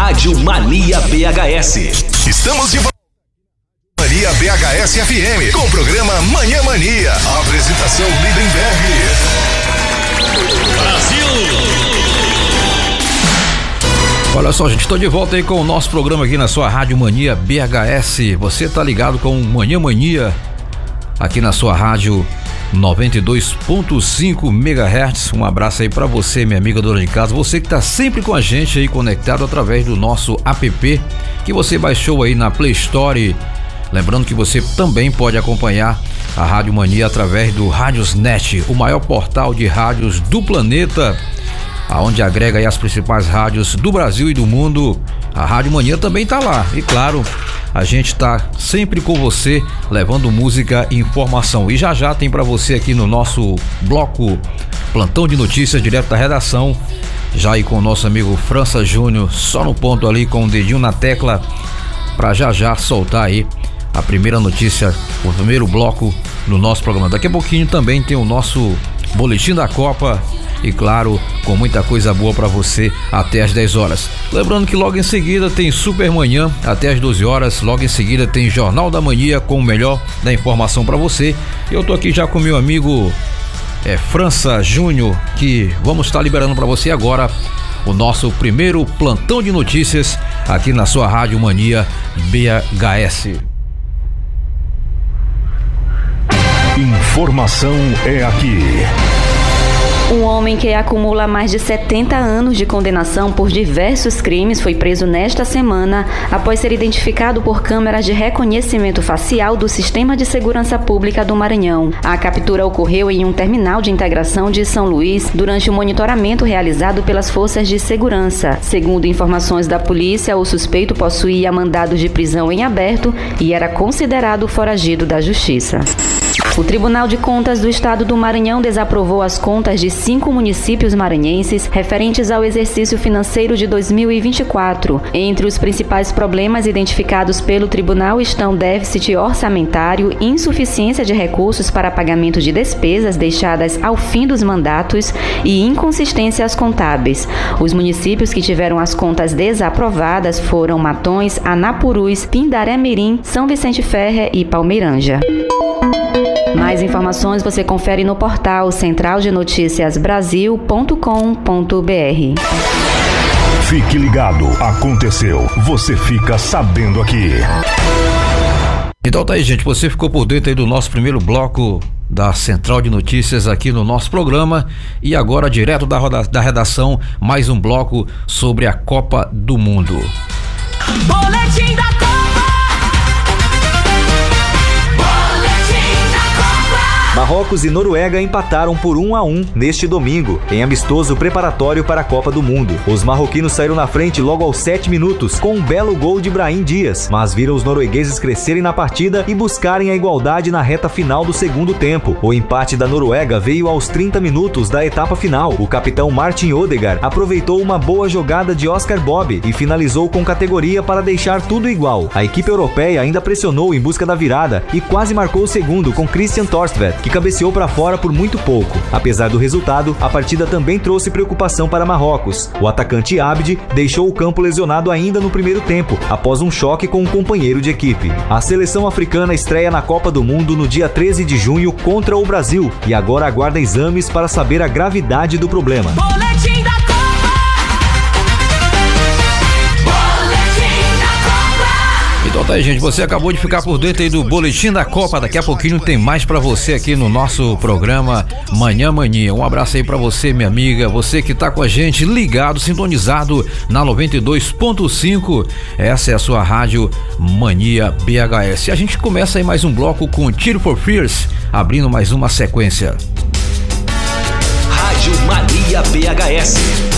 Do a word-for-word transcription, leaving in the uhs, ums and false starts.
Rádio Mania B H S. Estamos de volta. Mania B H S F M, com o programa Manhã Mania. Apresentação Lindenberg. Brasil! Olha só, gente, estou de volta aí com o nosso programa aqui na sua Rádio Mania B H S. Você tá ligado com o Manhã Mania aqui na sua rádio noventa e dois ponto cinco megahertz. Um abraço aí para você, minha amiga dona de casa, você que tá sempre com a gente aí conectado através do nosso app que você baixou aí na Play Store. Lembrando que você também pode acompanhar a Rádio Mania através do Radiosnet, o maior portal de rádios do planeta, aonde agrega aí as principais rádios do Brasil e do mundo. A Rádio Mania também tá lá. E claro, a gente tá sempre com você, levando música e informação. E já já tem para você aqui no nosso bloco Plantão de Notícias, direto da redação, já aí com o nosso amigo França Júnior, só no ponto ali com o dedinho na tecla, para já já soltar aí a primeira notícia, o primeiro bloco no nosso programa. Daqui a pouquinho também tem o nosso Boletim da Copa e claro, com muita coisa boa para você até às dez horas. Lembrando que logo em seguida tem Super Manhã até às doze horas, logo em seguida tem Jornal da Mania com o melhor da informação para você. Eu tô aqui já com meu amigo é, França Júnior, que vamos estar liberando para você agora o nosso primeiro plantão de notícias aqui na sua Rádio Mania B H S. Informação é aqui. Um homem que acumula mais de setenta anos de condenação por diversos crimes foi preso nesta semana após ser identificado por câmeras de reconhecimento facial do Sistema de Segurança Pública do Maranhão. A captura ocorreu em um terminal de integração de São Luís durante o monitoramento realizado pelas forças de segurança. Segundo informações da polícia, o suspeito possuía mandado de prisão em aberto e era considerado foragido da justiça. O Tribunal de Contas do Estado do Maranhão desaprovou as contas de cinco municípios maranhenses referentes ao exercício financeiro de dois mil e vinte e quatro. Entre os principais problemas identificados pelo tribunal estão déficit orçamentário, insuficiência de recursos para pagamento de despesas deixadas ao fim dos mandatos e inconsistências contábeis. Os municípios que tiveram as contas desaprovadas foram Matões, Anapurus, Pindaré-Mirim, São Vicente Ferre e Palmeiranja. Mais informações você confere no portal central de notícias brasil ponto com ponto b r. Fique ligado, aconteceu, você fica sabendo aqui. Então tá aí, gente, você ficou por dentro aí do nosso primeiro bloco da Central de Notícias aqui no nosso programa. E agora, direto da, roda, da redação, mais um bloco sobre a Copa do Mundo. Boletim da Copa! Marrocos e Noruega empataram por um a um neste domingo, em amistoso preparatório para a Copa do Mundo. Os marroquinos saíram na frente logo aos sete minutos, com um belo gol de Brahim Dias, mas viram os noruegueses crescerem na partida e buscarem a igualdade na reta final do segundo tempo. O empate da Noruega veio aos trinta minutos da etapa final. O capitão Martin Odegaard aproveitou uma boa jogada de Oscar Bob e finalizou com categoria para deixar tudo igual. A equipe europeia ainda pressionou em busca da virada e quase marcou o segundo com Christian Torstvedt, que cabeceou para fora por muito pouco. Apesar do resultado, a partida também trouxe preocupação para Marrocos. O atacante Abdi deixou o campo lesionado ainda no primeiro tempo, após um choque com um companheiro de equipe. A seleção africana estreia na Copa do Mundo no dia treze de junho contra o Brasil e agora aguarda exames para saber a gravidade do problema. Boletim da Então tá aí, gente, você acabou de ficar por dentro aí do Boletim da Copa. Daqui a pouquinho tem mais pra você aqui no nosso programa Manhã Mania. Um abraço aí pra você, minha amiga, você que tá com a gente ligado, sintonizado na noventa e dois ponto cinco. Essa é a sua Rádio Mania B H S. E a gente começa aí mais um bloco com Tears for Fears, abrindo mais uma sequência. Rádio Mania B H S.